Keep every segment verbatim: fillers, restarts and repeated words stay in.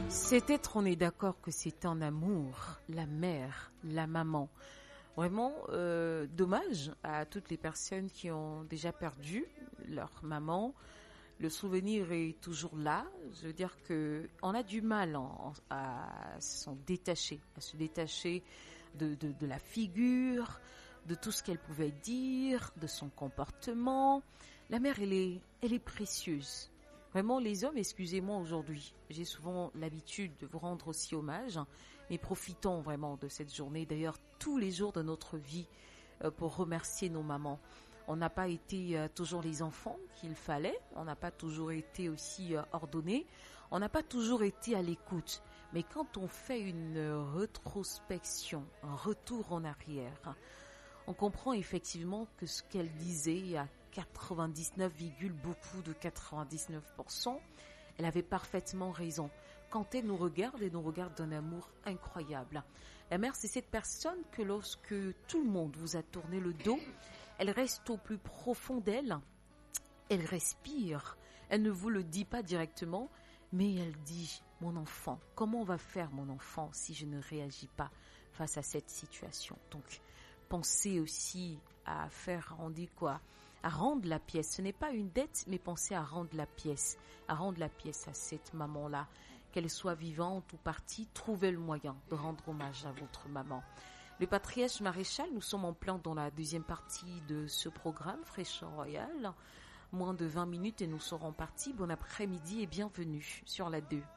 C'est être, on est d'accord que c'est un amour, la mère, la maman. Vraiment, euh, dommage à toutes les personnes qui ont déjà perdu leur maman. Le souvenir est toujours là. Je veux dire que on a du mal en- en- à s'en détacher, à se détacher de, de, de la figure, de tout ce qu'elle pouvait dire, de son comportement. La mère, elle est, elle est précieuse. Vraiment, les hommes, excusez-moi aujourd'hui, j'ai souvent l'habitude de vous rendre aussi hommage, mais profitons vraiment de cette journée, d'ailleurs tous les jours de notre vie, euh, pour remercier nos mamans. On n'a pas été euh, toujours les enfants qu'il fallait, on n'a pas toujours été aussi euh, ordonnés, on n'a pas toujours été à l'écoute. Mais quand on fait une euh, rétrospection, un retour en arrière, on comprend effectivement que ce qu'elle disait à quatre-vingt-dix-neuf, beaucoup de quatre-vingt-dix-neuf pour cent, elle avait parfaitement raison. Quand elle nous regarde, elle nous regarde d'un amour incroyable. La mère, c'est cette personne que lorsque tout le monde vous a tourné le dos, elle reste au plus profond d'elle, elle respire, elle ne vous le dit pas directement, mais elle dit, mon enfant, comment on va faire mon enfant si je ne réagis pas face à cette situation? Donc, pensez aussi à faire, on dit quoi, à rendre la pièce. Ce n'est pas une dette, mais pensez à rendre la pièce, à rendre la pièce à cette maman-là, qu'elle soit vivante ou partie, trouvez le moyen de rendre hommage à votre maman. Le patriarche maréchal, nous sommes en plein dans la deuxième partie de ce programme, Fraîcheur Royale. Moins de vingt minutes et nous serons partis. Bon après-midi et bienvenue sur la deux.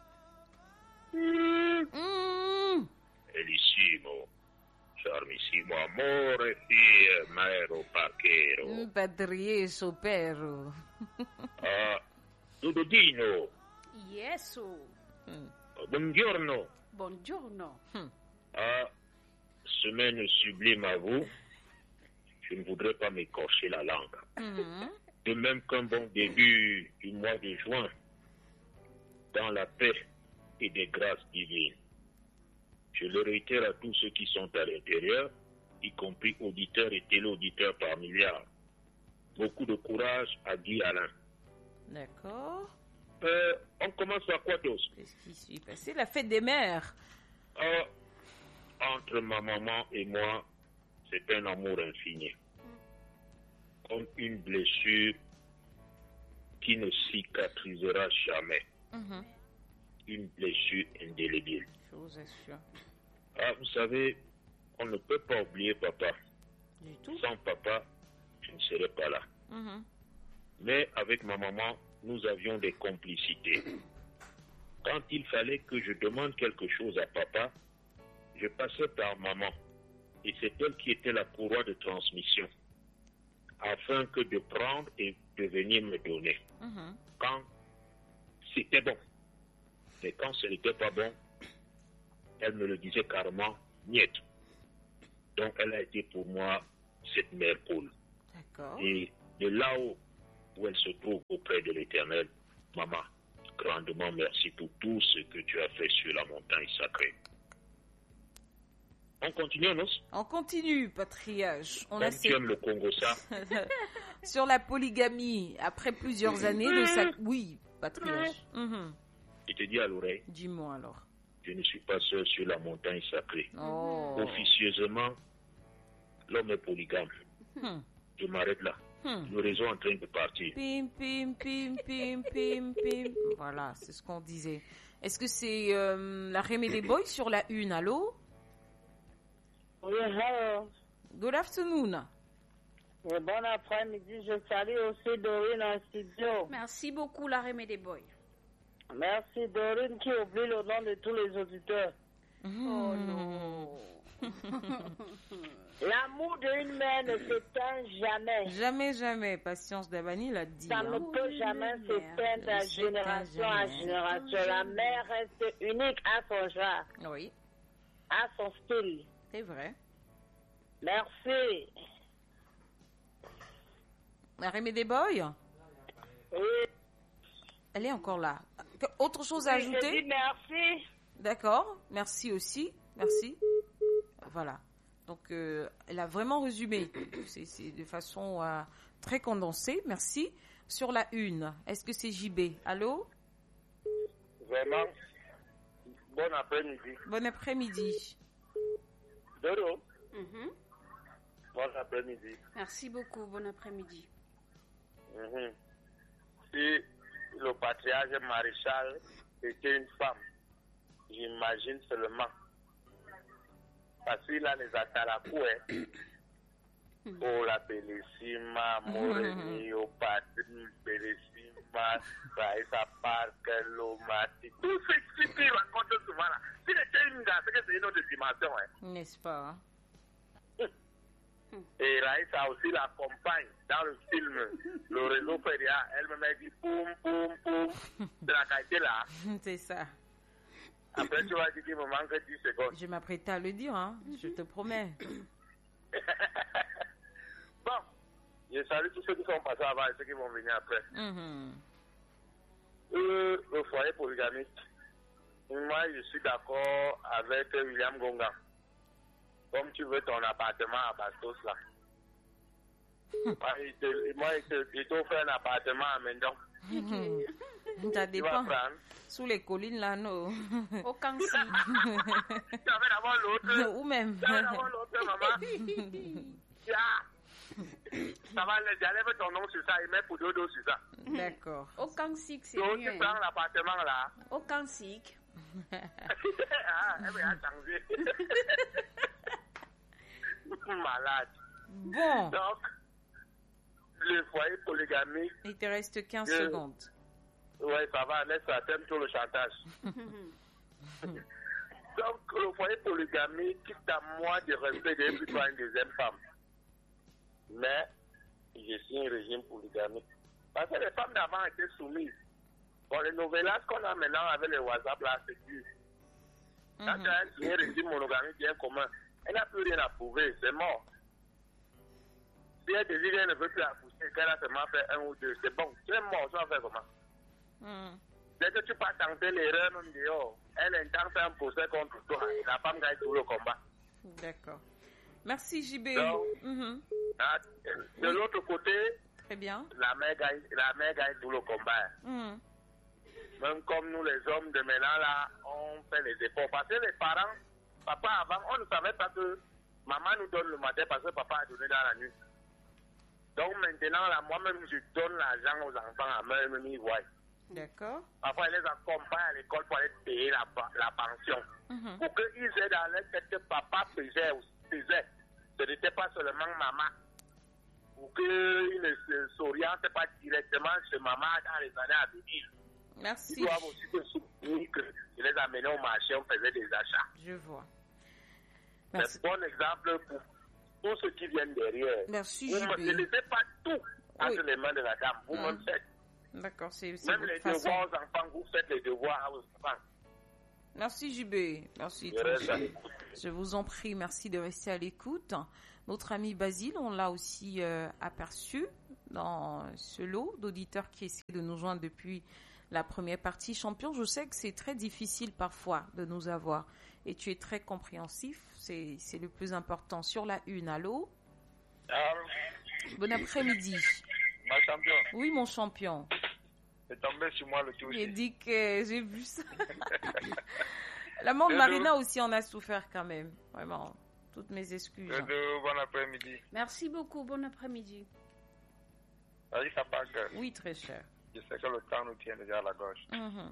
Mm. Mmh. Bellissimo, charmissimo amore, fie, mero parchero. Patriesco Perro. Ah, Dudodino, Yeso. buongiorno. Buongiorno. Ah, semaine sublime à vous. Je ne voudrais pas m'écorcher la langue. Mmh. De même qu'un bon début du mois de juin, dans la paix et des grâces divines. Je le réitère à tous ceux qui sont à l'intérieur, y compris auditeurs et téléauditeurs par milliards. Beaucoup de courage à Guy Alain. D'accord. Euh, on commence par quoi tous? Qu'est-ce qui s'est passé? La fête des mères. Ah, entre ma maman et moi, c'est un amour infini. Comme une blessure qui ne cicatrisera jamais. Mmh. Une blessure indélébile. Je vous assure. Ah, vous savez, on ne peut pas oublier papa. Du tout. Sans papa, je ne serais pas là. Mmh. Mais avec ma maman, nous avions des complicités. Quand il fallait que je demande quelque chose à papa, je passais par maman. Et c'est elle qui était la courroie de transmission. Afin que de prendre et de venir me donner. Mmh. Quand c'était bon. Mais quand ce n'était pas bon, elle me le disait carrément, niet. Donc elle a été pour moi cette mère poule. D'accord. Et de là-haut où elle se trouve auprès de l'Éternel, maman, grandement merci pour tout ce que tu as fait sur la montagne sacrée. On continue, non? On continue, patriarche. On Comme a tu aimes le Congo, ça. sur la polygamie, après plusieurs années de sa... Oui, patriarche. Mmh. Je te dis à l'oreille, Dis-moi alors. je ne suis pas seul sur la montagne sacrée. Oh. Officieusement, l'homme est polygame. Hmm. Je m'arrête là. Hmm. Le réseau est en train de partir. Pim, pim, pim, pim, pim, pim. Voilà, c'est ce qu'on disait. Est-ce que c'est euh, la Rémé des Boys sur la une? Allô? Oui, hello. Good afternoon. Et bon après-midi, je salue aussi Dorine en studio. Merci beaucoup, la Rémé des Boys. Merci Dorine qui oublie le nom de tous les auditeurs. Mmh. Oh non. L'amour d'une mère ne s'éteint jamais. Jamais, jamais. Patience Dabani l'a dit. Ça hein. ne peut jamais d'une s'éteindre mère de ne s'éteint génération à jamais. génération. La mère reste unique à son genre, Oui, à son style. c'est vrai. Merci. La Rémé des Boys, Oui. elle est encore là. Que- Autre chose à Oui, je ajouter? dis merci. D'accord, merci aussi, merci. Voilà, donc euh, elle a vraiment résumé, c'est, c'est de façon euh, très condensée, merci. Sur la une, est-ce que c'est J B? Allô? Vraiment, bon après-midi. Bon après-midi. Dodo, Mhm. bon après-midi. Merci beaucoup. Bon après-midi. Mhm. Si le patriarche maréchal était une femme, j'imagine seulement. Parce qu'il a les atalakoués. Oh la bellissima, Moreni, oh patrie, bellissima, Raïsa Park, Lomati. Tout ce qui se raconte souvent là. S'il était une gars, c'est que c'est une autre dimension. Hein. N'est-ce pas? Et Raïsa aussi l'accompagne dans le film. Le réseau Féria, elle me met dit poum, poum, poum. C'est la qualité là. C'est ça. Après, tu vas dire qu'il me manque dix secondes. Je m'apprêtais à le dire, hein. Je te promets. Bon, je salue tous ceux qui sont passés avant et ceux qui vont venir après. Mhm. Euh, le foyer polygamique, moi je suis d'accord avec William Gonga. Comme tu veux ton appartement à Bastos là. Moi, il te, moi, il te, il t'offre un appartement à Mendon. Mhm. Ça Tu vas dépend. prendre. Sous les collines, là, non. Au Kansi. Tu avais d'abord l'autre. Ou même. Tu avais d'abord l'autre, maman. Tiens. Ça va, j'enlève ton nom sur ça et mets pour Dodo sur ça. D'accord. Au Kansi, c'est Donc, mieux. tu prends l'appartement là. Au Kansi. Ah, elle va changer. Malade. Bon. Donc, le foyer polygamique, Il te reste quinze Euh. secondes. ouais, ça va, laisse ça, t'aimes tout le chantage. Donc, le foyer polygamique, quitte à moi de rester de plus une deuxième femme. Mais, je suis un régime polygamique. Parce que les femmes d'avant étaient soumises. Bon, les novellas qu'on a maintenant avec le WhatsApp, là, c'est dur. Quand Mhm. tu as un régime monogamique bien commun, elle n'a plus rien à prouver, c'est mort. Si elle désire, elle ne veut plus accoucher, qu'elle a seulement fait un ou deux, c'est bon. Tu es mort, tu vas faire comment? Mhm. Dès que tu passes tenter l'erreur même dehors, elle intente un procès contre toi. La femme gagne tout le combat. D'accord. Merci, J B. Donc, Mhm. Ah, de Oui. l'autre côté, Très bien. la mère gagne, la mère gagne tout le combat. Mhm. Même comme nous, les hommes de maintenant, là, on fait les efforts. Parce que les parents, papa avant, on ne savait pas que maman nous donne le matin parce que papa a donné dans la nuit. Donc maintenant, là, moi-même, je donne l'argent aux enfants à main, même ils voient. D'accord. Parfois, elle les accompagne à l'école pour aller payer la, la pension. Mhm. Pour qu'ils aient dans leur tête que papa faisait, faisait. Ce n'était pas seulement maman. Pour qu'ils ne se- s'orientent pas directement chez maman dans les années à venir. Merci. Ils doivent aussi se souvenir que je les amenais au marché, on faisait des achats. Je vois. C'est Merci. un bon exemple pour tous ceux qui viennent derrière. Merci, Vous J ne B. laissez pas tout entre Oui. les mains de la dame. Vous-même Mm. faites. D'accord, c'est c'est Même votre les façon. devoirs aux enfants, vous faites les devoirs à vos enfants. Merci, J B. Merci. Je très reste à cher. l'écoute. Je vous en prie, merci de rester à l'écoute. Notre ami Basile, on l'a aussi euh, aperçu dans ce lot d'auditeurs qui essaient de nous joindre depuis la première partie. Champion, je sais que c'est très difficile parfois de nous avoir et tu es très compréhensif, c'est c'est le plus important. Sur la une, allô? Alors, Bon après-midi. ma champion, Oui, mon champion. c'est tombé sur moi le tout J'ai aussi. dit que j'ai vu ça. La mort de Hello. Marina aussi en a souffert quand même. Vraiment, toutes mes excuses. Dodo, bon après-midi. Merci beaucoup. Bon après-midi. Allez, ça part que Oui, très cher. je sais que le temps nous tient déjà à la gauche. Mhm.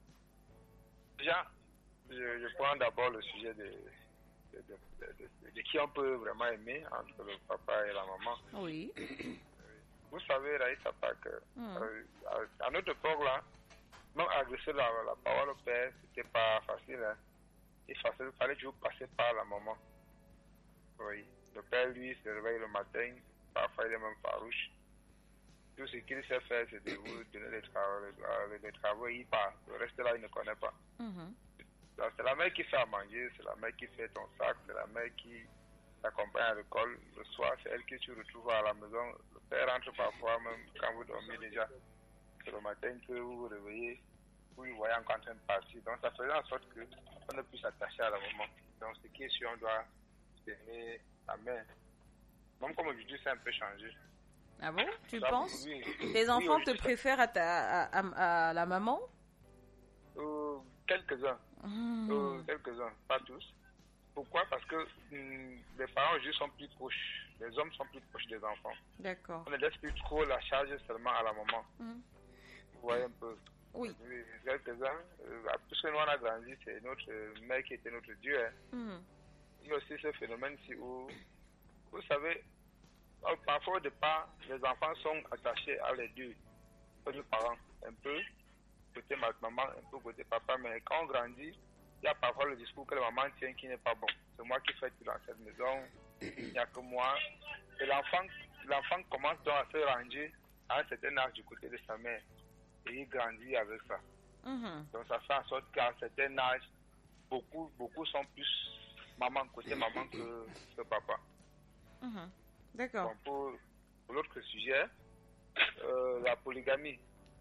Déjà, je, je prends d'abord le sujet de, de, de, de- de- de qui on peut vraiment aimer entre le papa et la maman. Oui. Vous savez, Raïssa Park, Mhm. euh, à, à notre époque là, même adresser la, la parole au père, c'était pas facile. Hein. Il fallait, fallait toujours passer par la maman. Oui. Le père, lui, se réveille le matin, parfois il est même farouche. Tout ce qu'il sait faire, c'est de vous donner les travaux, les, les travaux et il part. Le reste là, il ne connaît pas. Mhm. Donc, c'est la mère qui fait à manger, c'est la mère qui fait ton sac, c'est la mère qui t'accompagne à l'école. Le soir, c'est elle qui se retrouve à la maison. Le père rentre parfois, même quand vous dormez déjà. C'est le matin que vous vous réveillez, vous le voyez encore en train de partir. Donc, ça faisait en sorte qu'on ne puisse s'attacher à la maman. Donc, ce qui est sûr, on doit aimer la mère. Même comme aujourd'hui, c'est un peu changé. Ah bon? Tu Ça, penses? oui. Tes Oui, enfants te aujourd'hui, préfèrent à, ta, à, à- à la maman? Euh, quelques-uns. Mmh. Euh, quelques-uns, pas tous. Pourquoi? Parce que hum, les parents juste sont plus proches. Les hommes sont plus proches des enfants. D'accord. On ne laisse plus trop la charge seulement à la maman. Mmh. Vous voyez un peu. Oui. Oui, quelques-uns. Euh, puisque nous on a grandi, c'est notre mère qui était notre Dieu. Hein. Mmh. Il y a aussi ce phénomène-ci où, vous savez, parfois au départ, les enfants sont attachés à les deux, aux deux parents, un peu côté maman, un peu côté papa, mais quand on grandit, il y a parfois le discours que la maman tient qui n'est pas bon. C'est moi qui fais tout dans cette maison, il n'y a que moi. Et l'enfant, l'enfant commence donc à se ranger à un certain âge du côté de sa mère. Et il grandit avec ça. Mmh. Donc ça fait en sorte qu'à un certain âge, beaucoup, beaucoup sont plus maman, côté maman que, que papa. Mmh. D'accord. Donc pour, pour l'autre sujet, euh, la polygamie.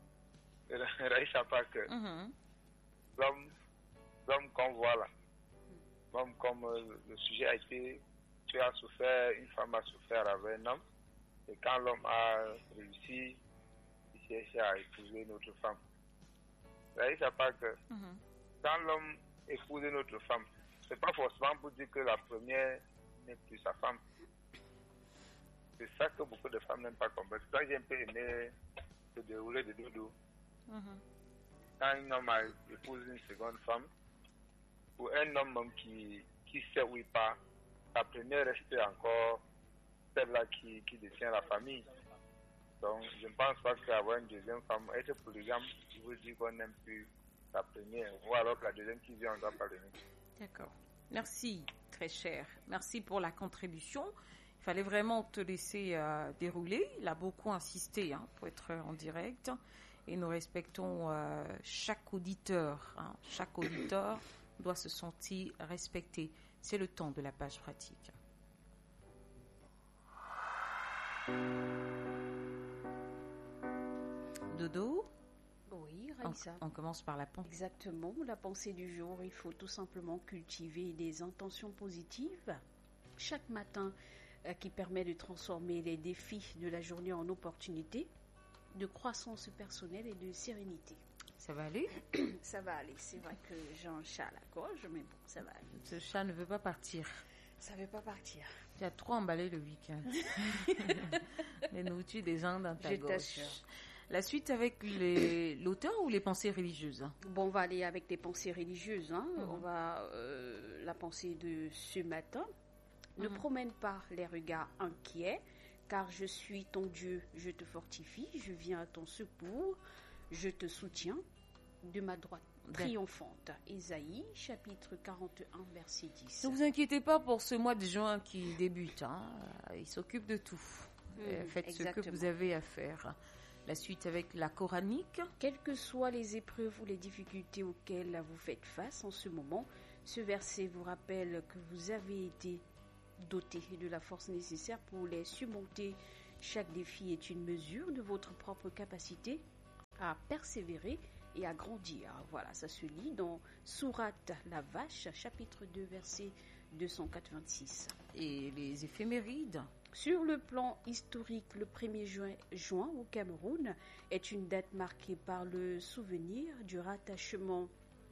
Raïssa pas que Mmh. l'homme, l'homme qu'on voit là, l'homme comme euh, le sujet a été, tu as souffert, une femme a souffert avec un homme, et quand l'homme a réussi, il cherche à épouser notre femme. Raïssa pas que Mmh. quand l'homme épouse notre femme, c'est pas forcément pour dire que la première n'est plus sa femme. C'est ça que beaucoup de femmes n'aiment pas comprendre. Quand j'ai un peu aimé se dérouler de dodo, Mmh. quand un homme a épousé une seconde femme, pour un homme même qui, qui sait où il part, la première reste encore celle-là qui, qui détient la famille. Donc, je ne pense pas qu'avoir une deuxième femme, être polygame, je vous dis qu'on n'aime plus la première, ou alors que la deuxième qui vient, on doit pas l'aimer. D'accord. Merci, très cher. Merci pour la contribution. Il fallait vraiment te laisser euh, dérouler. Il a beaucoup insisté hein, pour être en direct. Et nous respectons euh, chaque auditeur. Hein. Chaque auditeur doit se sentir respecté. C'est le temps de la page pratique. Dodo, Oui, on, Raïssa. on commence par la pensée. Exactement. La pensée du jour, il faut tout simplement cultiver des intentions positives chaque matin euh, qui permet de transformer les défis de la journée en opportunités de croissance personnelle et de sérénité. Ça va aller? Ça va aller. C'est vrai que j'ai un chat à la gorge, mais bon, ça va aller. Ce chat ne veut pas partir. Ça ne veut pas partir. Tu as trop emballé le week-end. Les nourritures des gens dans ta Je gauche. t'assure. La suite avec les- l'auteur ou les pensées religieuses? Bon, on va aller avec les pensées religieuses. Hein. Mhm. On va euh, la pensée de ce matin. Ne Mhm. promène pas les regards inquiets, car je suis ton Dieu, je te fortifie, je viens à ton secours, je te soutiens de ma droite triomphante. Ésaïe, chapitre quarante et un, verset dix. Ne vous inquiétez pas pour ce mois de juin qui débute. Hein. Il s'occupe de tout. Euh, Mhm, Faites ce que exactement. vous avez à faire. La suite avec la coranique. Quelles que soient les épreuves ou les difficultés auxquelles vous faites face en ce moment, ce verset vous rappelle que vous avez été doté de la force nécessaire pour les surmonter. Chaque défi est une mesure de votre propre capacité à persévérer et à grandir. Voilà, ça se lit dans Sourate la Vache, chapitre deux, verset deux cent quatre-vingt-six. Et les éphémérides. Sur le plan historique, le premier juin, juin au Cameroun est une date marquée par le souvenir du rattachement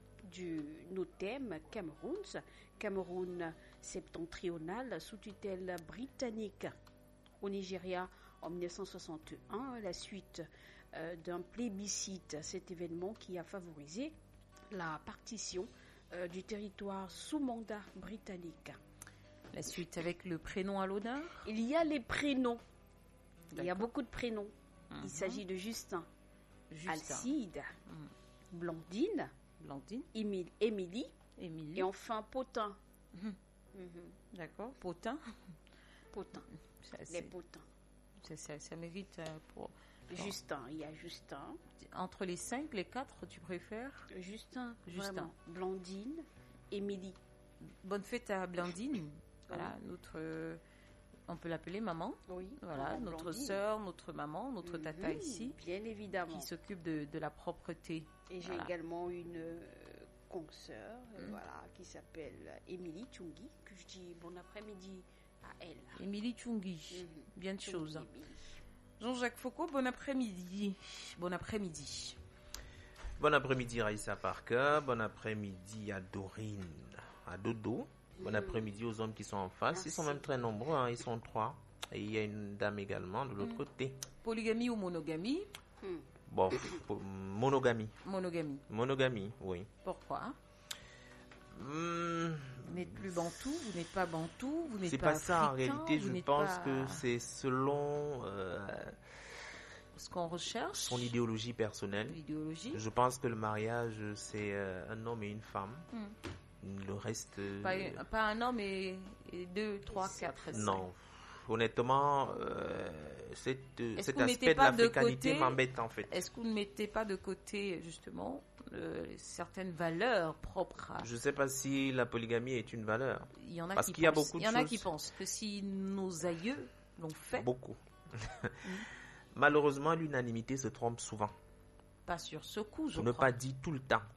du Notem Cameroun, Cameroun septentrional sous tutelle britannique au Nigeria en mille neuf cent soixante et un, la suite euh, d'un plébiscite, cet événement qui a favorisé la partition euh, du territoire sous mandat britannique. La suite avec le prénom à l'honneur. Il y a les prénoms. Il y a D'accord. beaucoup de prénoms. Mhm. Il s'agit de Justin, Justin. Alcide, Mhm. Blandine, Blandine. Émile- Émilie Émilie. et enfin Potin. Mhm. Mhm. D'accord. Potin. Potin, Ça, les c'est- potins. ça, ça- ça mérite euh, pour... Justin, il y a Justin. Entre les cinq, les quatre, tu préfères? Justin, Justin. vraiment. Blandine, Émilie. Bonne fête à Blandine. Voilà, notre, euh, on peut l'appeler maman. Oui. Voilà, maman notre Blandine. sœur, notre maman, notre tata Mhm, ici, Bien évidemment. qui s'occupe de, de la propreté. Et j'ai Voilà. également une euh, consoeur, euh, Mhm. voilà, qui s'appelle Émilie Tchungi, que je dis bon après-midi à elle. Émilie Tchungi, Mhm. bien de Tchungi, choses. Émilie. Jean-Jacques Foucault, bon après-midi. Bon après-midi. Bon après-midi Raïssa Parker, bon après-midi à Dorine, à Dodo, bon après-midi aux hommes qui sont en face. Merci. Ils sont même très nombreux, hein, ils sont trois. Et il y a une dame également de l'autre côté. Polygamie ou monogamie? Bon, pour- monogamie. Monogamie. Monogamie, oui. Pourquoi? Hmm, Vous n'êtes plus bantou, vous n'êtes pas bantou, vous n'êtes c'est pas pas ça en africain, réalité, vous je n'êtes pense pas que c'est selon euh, ce qu'on recherche. son idéologie personnelle. L'idéologie. Je pense que le mariage, c'est euh, un homme et une femme. Hmm. Le reste... euh, Pas, pas un homme et, et deux, trois, quatre. cinq. Non. Honnêtement, euh, cette, Est-ce cet que vous mettez aspect de pas de l'africanité côté- m'embête en fait. Est-ce que vous ne mettez pas de côté justement euh, certaines valeurs propres à... Je ne sais pas si la polygamie est une valeur. Il y en a parce qui qu'il y a pensent, beaucoup de il y en a choses. qui pensent que si nos aïeux l'ont fait, Beaucoup. Malheureusement, l'unanimité se trompe souvent. pas sur ce coup, je Pour ne crois. pas dire tout le temps.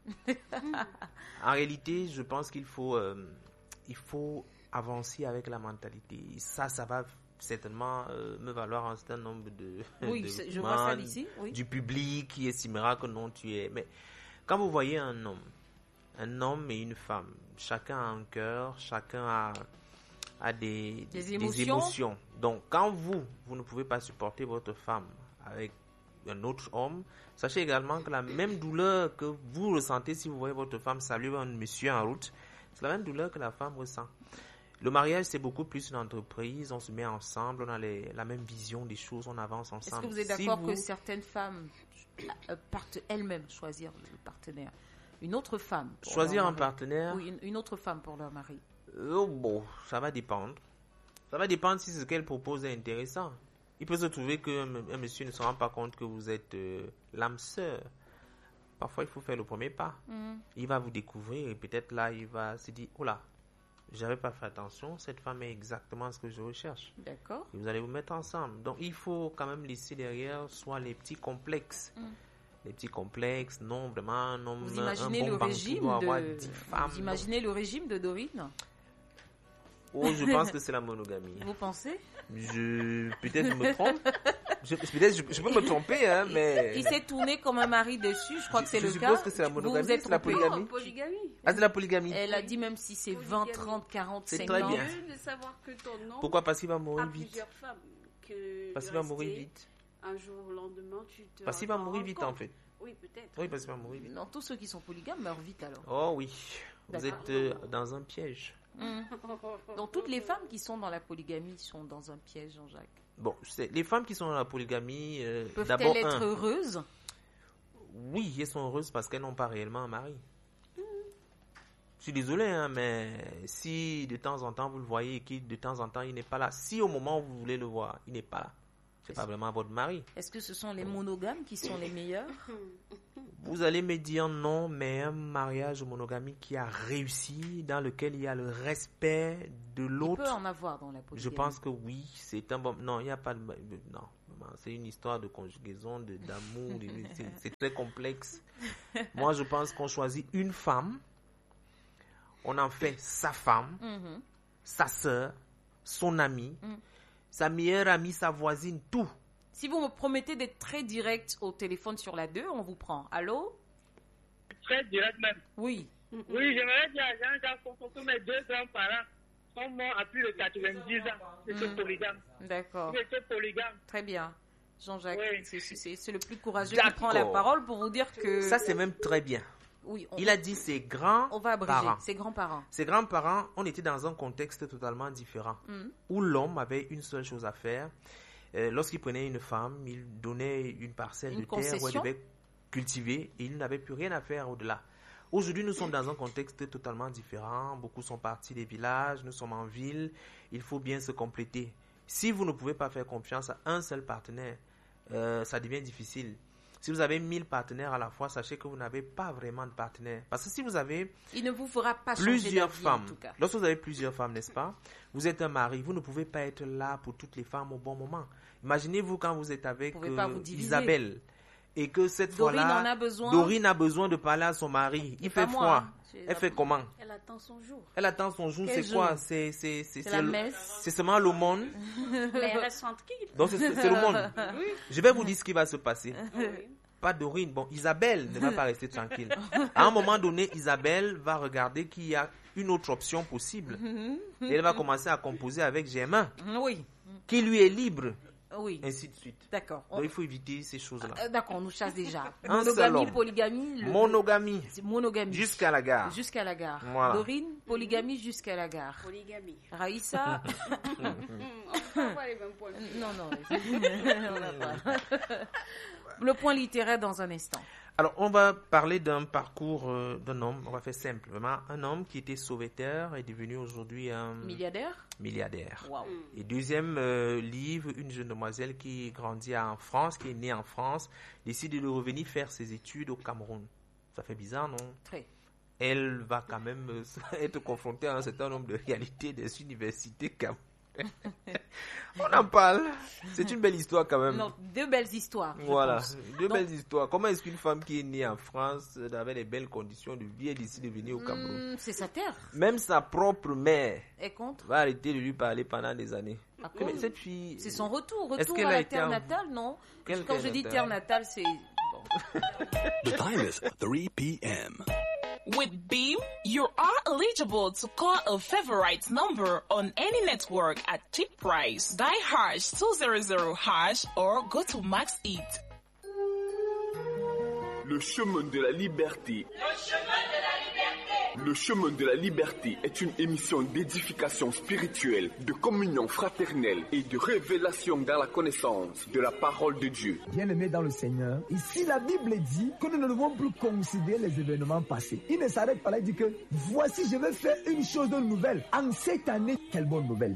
En réalité, je pense qu'il faut, euh, il faut avancer avec la mentalité. Ça, ça va certainement euh, me valoir un certain nombre de, Oui, de c'est- je vois ça membres d'ici. Oui. du public qui estimera que non, tu es. Mais quand vous voyez un homme, un homme et une femme, chacun a un cœur, chacun a, a des, Des émotions. émotions. Donc, quand vous, vous ne pouvez pas supporter votre femme avec un autre homme, sachez également que la même douleur que vous ressentez si vous voyez votre femme saluer un monsieur en route, c'est la même douleur que la femme ressent. Le mariage, c'est beaucoup plus une entreprise, on se met ensemble, on a les- la même vision des choses, on avance Est-ce ensemble. que vous êtes Si d'accord vous- que certaines femmes euh, partent elles-mêmes choisir le partenaire? Une autre femme. pour Choisir leur un mari. partenaire, Oui, une, une autre femme pour leur mari. euh, bon, ça va dépendre. Ça va dépendre si ce qu'elle propose est intéressant. Il peut se trouver qu'un un monsieur ne se rend pas compte que vous êtes euh, l'âme sœur. Parfois, il faut faire le premier pas. Il va vous découvrir et peut-être là, il va se dire, oh là, j'avais pas fait attention, cette femme est exactement ce que je recherche. D'accord. Et vous allez vous mettre ensemble. Donc, il faut quand même laisser derrière soit les petits complexes. Les petits complexes, non, vraiment, un homme, Vous un imaginez bon le bantou régime doit avoir de... dix femmes. Vous imaginez le régime de Dorine? Oh, je pense que c'est la monogamie. Vous pensez? Je peut-être je me trompe. Je, peut-être je, je peux me tromper, hein, mais Il s'est tourné comme un mari dessus, je crois Je- que c'est je le suppose cas. que c'est la Vous monogamie, vous êtes c'est la trompé. polygamie. Non, polygamie. ah, c'est la polygamie. Elle a dit même si c'est vingt, Polygamie. trente, quarante, C'est cinquante. très bien. Mieux de savoir que ton nom Pourquoi? Parce qu'il va a mourir vite. plusieurs femmes que Parce de qu'il va mourir rester vite. Un jour au lendemain, tu te Parce qu'il va en mourir rends vite compte. en fait. Oui, peut-être. Oui, parce qu'il va mourir vite. Non, tous ceux qui sont polygames meurent vite alors. Oh oui, vous D'accord. êtes euh, dans un piège. Mm. Donc toutes les femmes qui sont dans la polygamie sont dans un piège, Jean-Jacques. Bon, c'est- les femmes qui sont dans la polygamie, euh, Peuvent-elles d'abord être un, heureuses? oui, elles sont heureuses parce qu'elles n'ont pas réellement un mari. Je suis désolé, hein, mais si de temps en temps vous le voyez et qu'il de temps en temps il n'est pas là, si au moment où vous voulez le voir, il n'est pas là, c'est pas vraiment votre mari. Est-ce que ce sont les monogames qui sont les meilleurs? Vous allez me dire non, mais un mariage monogamique qui a réussi, dans lequel il y a le respect de Il peut l'autre, en avoir dans la polygamie. je pense que oui, c'est un bon... Non, il n'y a pas de... Non, maman, c'est une histoire de conjugaison, de- d'amour, de- c'est- c'est très complexe. Moi, je pense qu'on choisit une femme, on en fait sa femme, Mhm. sa sœur, son amie, Mm. sa meilleure amie, sa voisine, tout. Si vous me promettez d'être très direct au téléphone sur la deux, on vous prend. Allô? Très direct même. Oui. Oui, j'aimerais dire à Jean-Jacques Fonfon que mes deux grands-parents sont morts à plus de quatre-vingt-dix ans. J'étais Mm. polygame. D'accord. J'étais polygame. Très bien. Jean-Jacques, Oui. c'est- c'est c'est le plus courageux qui D'accord. prend la parole pour vous dire que... Ça, c'est même très bien. Oui, on, Il a dit ses grands on va abréger. parents. Ses grands-parents. Ses grands-parents, on était dans un contexte totalement différent, Mm. où l'homme avait une seule chose à faire. Euh, lorsqu'il prenait une femme, il donnait une parcelle Une de terre où elle concession. devait cultiver et il n'avait plus rien à faire au-delà. Aujourd'hui, nous sommes dans un contexte totalement différent. Beaucoup sont partis des villages, nous sommes en ville. Il faut bien se compléter. Si vous ne pouvez pas faire confiance à un seul partenaire, euh, ça devient difficile. Si vous avez mille partenaires à la fois, sachez que vous n'avez pas vraiment de partenaire. Parce que si vous avez Il ne vous fera pas changer plusieurs d'avis, femmes, en tout cas. lorsque vous avez plusieurs femmes, n'est-ce pas? Vous êtes un mari, vous ne pouvez pas être là pour toutes les femmes au bon moment. Imaginez-vous quand vous êtes avec Vous pouvez pas euh, vous diviser. Isabelle et que cette Dorine fois-là, en a besoin. Dorine a besoin de parler à son mari. Il pas fait moi, froid. hein. C'est Elle la- fait comment? Elle attend son jour. Elle attend son jour. Quel C'est quoi? jour? C'est c'est c'est C'est la le- messe. c'est seulement l'aumône. Mais elle reste tranquille. Donc c'est c'est le monde. Je vais vous dire ce qui va se passer. Oui. pas Dorine. Bon, Isabelle ne va pas rester tranquille. À un moment donné, Isabelle va regarder qu'il y a une autre option possible. Et elle va commencer à composer avec Germain. Oui. Qui lui est libre. Oui. Ainsi de suite. D'accord. Donc il faut éviter ces choses-là. Euh, D'accord, on nous chasse déjà. Un seul Monogamie, homme. polygamie. le- Monogamie. C'est monogamie. Jusqu'à la gare. Jusqu'à la gare. Voilà. Dorine, polygamie jusqu'à la gare. Polygamie. Raïssa. On n'a pas les mêmes points. Non, non. On n'a pas. Le point littéraire dans un instant. Alors, on va parler d'un parcours euh, d'un homme. On va faire simple. Vraiment, un homme qui était sauveteur est devenu aujourd'hui un Milliardaire. milliardaire. Waouh. Et deuxième euh, livre, une jeune demoiselle qui grandit en France, qui est née en France, décide de revenir faire ses études au Cameroun. Ça fait bizarre, non? Très. Elle va quand même euh, être confrontée à un certain nombre de réalités des universités camerounaises. On en parle. C'est une belle histoire quand même. Non, deux belles histoires. je Voilà, pense. deux Donc, belles histoires. Comment est-ce qu'une femme qui est née en France, euh, avec les belles conditions de vie, décide de venir au Cameroun? hmm, c'est sa terre. Même sa propre mère Et contre. va arrêter de lui parler pendant des années. À Oui, mais cause. cette fille... C'est son retour. Est-ce Retour qu'elle à a la été terre en- natale, non? Quelle Quand terre je dis natale terre natale, c'est. Bon. The time is three p.m. With Beam, you are eligible to call a favorite number on any network at cheap price. Dial hash two hundred hash or go to Max It. Le chemin de la liberté. Le chemin de la liberté. Le chemin de la liberté est une émission d'édification spirituelle, de communion fraternelle et de révélation dans la connaissance de la parole de Dieu. Bien-aimés dans le Seigneur, ici la Bible dit que nous ne devons plus considérer les événements passés. Il ne s'arrête pas là, il dit que voici, je vais faire une chose de nouvelle. En cette année, quelle bonne nouvelle.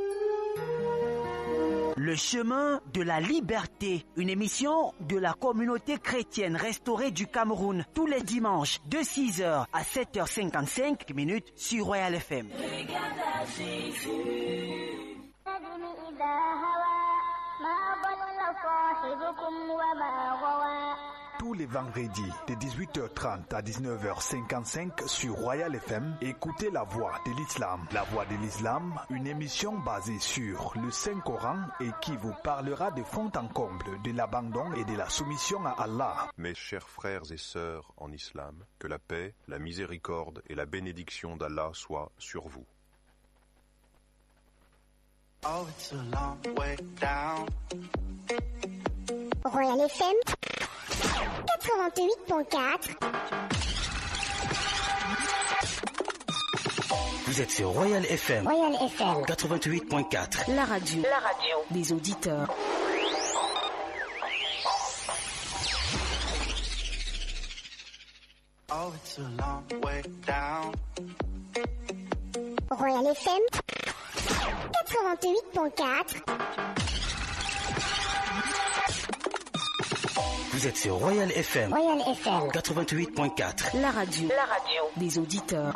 Le chemin de la liberté, une émission de la communauté chrétienne restaurée du Cameroun, tous les dimanches de six heures à sept heures cinquante-cinq minutes sur Royal F M. Tous les vendredis de dix-huit heures trente à dix-neuf heures cinquante-cinq sur Royal F M, écoutez La Voix de l'Islam. La Voix de l'Islam, une émission basée sur le Saint-Coran et qui vous parlera de fond en comble de l'abandon et de la soumission à Allah. Mes chers frères et sœurs en islam, que la paix, la miséricorde et la bénédiction d'Allah soient sur vous. Oh, it's a long way down. Royal F M quatre-vingt-huit point quatre. Vous êtes sur Royal F M. Royal F M quatre-vingt-huit point quatre. La radio. La radio des auditeurs. Oh, it's a long way down. Royal F M quatre-vingt-huit point quatre. Vous êtes sur Royal F M. Royal F M quatre-vingt-huit point quatre. La radio. La radio des auditeurs.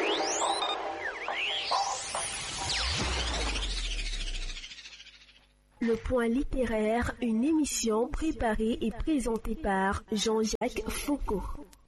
Le Point littéraire, une émission préparée et présentée par Jean-Jacques Foucault.